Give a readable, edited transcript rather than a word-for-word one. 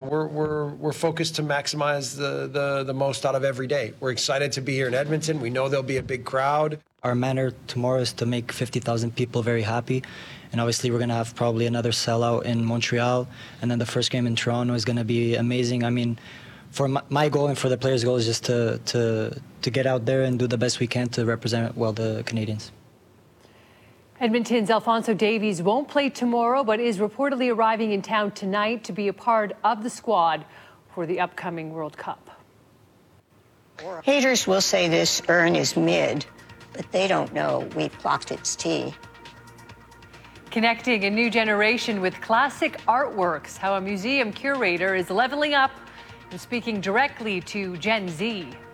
we're focused to maximize the most out of every day. We're excited to be here in Edmonton. We know there'll be a big crowd. Our manner tomorrow is to make 50,000 people very happy. And obviously, we're going to have probably another sellout in Montreal. And then the first game in Toronto is going to be amazing. I mean, for my goal and for the players' goal is just to get out there and do the best we can to represent, well, the Canadians. Edmonton's Alphonso Davies won't play tomorrow, but is reportedly arriving in town tonight to be a part of the squad for the upcoming World Cup. Haters will say this urn is mid, but they don't know we've clocked its tea. Connecting a new generation with classic artworks, how a museum curator is leveling up and speaking directly to Gen Z.